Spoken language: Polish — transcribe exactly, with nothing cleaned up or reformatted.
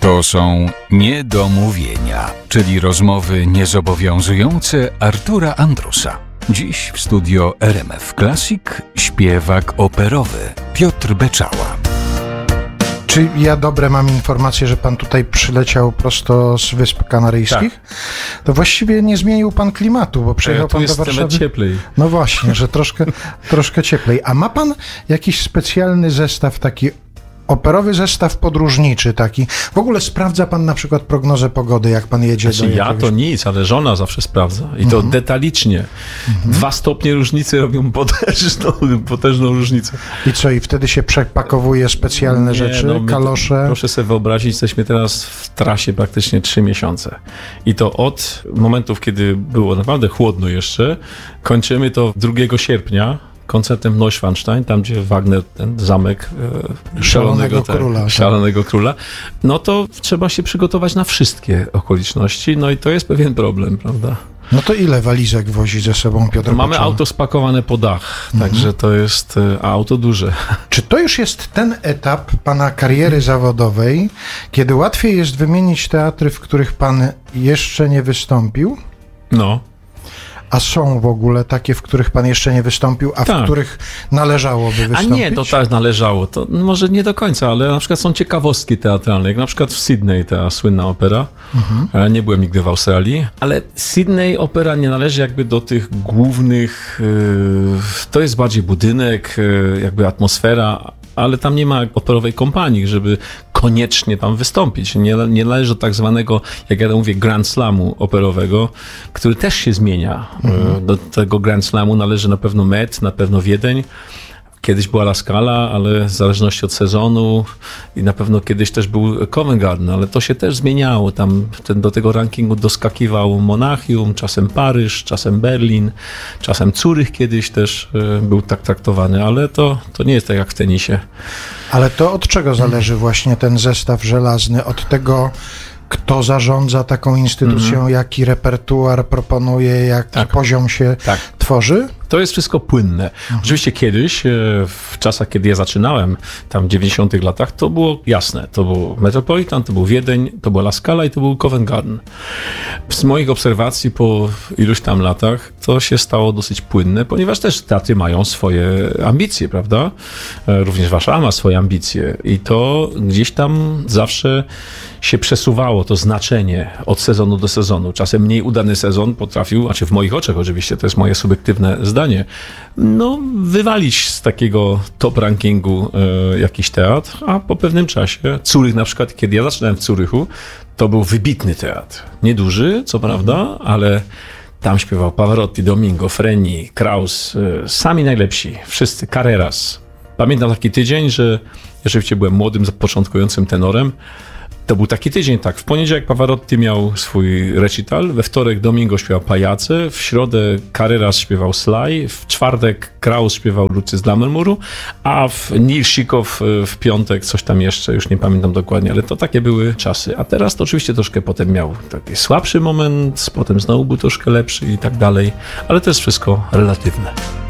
To są niedomówienia, czyli rozmowy niezobowiązujące Artura Andrusa. Dziś w studio R M F Classic śpiewak operowy Piotr Beczała. Czy ja dobre mam informacje, że pan tutaj przyleciał prosto z Wysp Kanaryjskich? Tak. To właściwie nie zmienił pan klimatu, bo przyjechał ja pan jest do Warszawy. Cieplej. No właśnie, że troszkę, troszkę cieplej. A ma pan jakiś specjalny zestaw taki operowy zestaw podróżniczy taki? W ogóle sprawdza pan na przykład prognozę pogody, jak pan jedzie Znaczy, do jakiegoś... Ja to nic, ale żona zawsze sprawdza. I to Mhm. detalicznie. Mhm. Dwa stopnie różnicy robią potężną, potężną różnicę. I co, i wtedy się przepakowuje specjalne Nie, rzeczy, no, my, kalosze? Proszę sobie wyobrazić, jesteśmy teraz w trasie praktycznie trzy miesiące. I to od momentów, kiedy było naprawdę chłodno jeszcze, kończymy to drugiego sierpnia, koncertem w Neuschwanstein, tam gdzie Wagner, ten zamek e, szalonego, te, króla, szalonego tak. króla, no to trzeba się przygotować na wszystkie okoliczności, no i to jest pewien problem, prawda? No to ile walizek wozi ze sobą Piotr Mamy Beczała? auto spakowane po dach, Mhm. także to jest e, auto duże. Czy to już jest ten etap pana kariery zawodowej, kiedy łatwiej jest wymienić teatry, w których pan jeszcze nie wystąpił? No. A są w ogóle takie, w których pan jeszcze nie wystąpił, a Tak. w których należałoby A wystąpić? nie, to tak należało. To może nie do końca, ale na przykład są ciekawostki teatralne, jak na przykład w Sydney ta słynna opera. Mhm. Nie byłem nigdy w Australii, ale Sydney opera nie należy jakby do tych głównych, yy, to jest bardziej budynek, yy, jakby atmosfera, ale tam nie ma operowej kompanii, żeby koniecznie tam wystąpić. Nie, nie należy do tak zwanego, jak ja to mówię, Grand Slamu operowego, który też się zmienia. Mhm. Do tego Grand Slamu należy na pewno Met, na pewno Wiedeń. Kiedyś była La Scala, ale w zależności od sezonu i na pewno kiedyś też był Covent Garden, ale to się też zmieniało. Tam ten, do tego rankingu doskakiwał Monachium, czasem Paryż, czasem Berlin, czasem Zurych kiedyś też y, był tak traktowany, ale to, to nie jest tak jak w tenisie. Ale to od czego zależy właśnie ten zestaw żelazny? Od tego, kto zarządza taką instytucją, mm-hmm. jaki repertuar proponuje, jak tak. poziom się tak. tworzy? To jest wszystko płynne. Mhm. Oczywiście kiedyś, w czasach, kiedy ja zaczynałem, tam w dziewięćdziesiątych latach, to było jasne. To był Metropolitan, to był Wiedeń, to była La Scala i to był Covent Garden. Z moich obserwacji po iluś tam latach to się stało dosyć płynne, ponieważ też teatry mają swoje ambicje, prawda? Również Warszawa ma swoje ambicje i to gdzieś tam zawsze się przesuwało to znaczenie od sezonu do sezonu. Czasem mniej udany sezon potrafił, znaczy w moich oczach oczywiście, to jest moje subiektywne zdanie, no wywalić z takiego top rankingu e, jakiś teatr, a po pewnym czasie, Zurych na przykład, kiedy ja zaczynałem w Zurychu, to był wybitny teatr. Nieduży, co prawda, ale tam śpiewał Pavarotti, Domingo, Freni, Kraus, e, sami najlepsi, wszyscy, Carreras. Pamiętam taki tydzień, że ja rzeczywiście byłem młodym, początkującym tenorem. To był taki tydzień, tak. W poniedziałek Pavarotti miał swój recital, we wtorek Domingo śpiewał Pajace, w środę Carreras śpiewał Sly, w czwartek Kraus śpiewał Lucy z Lammermouru, a w Neil Sikow w piątek coś tam jeszcze, już nie pamiętam dokładnie, ale to takie były czasy. A teraz to oczywiście troszkę potem miał taki słabszy moment, potem znowu był troszkę lepszy i tak dalej, ale to jest wszystko relatywne.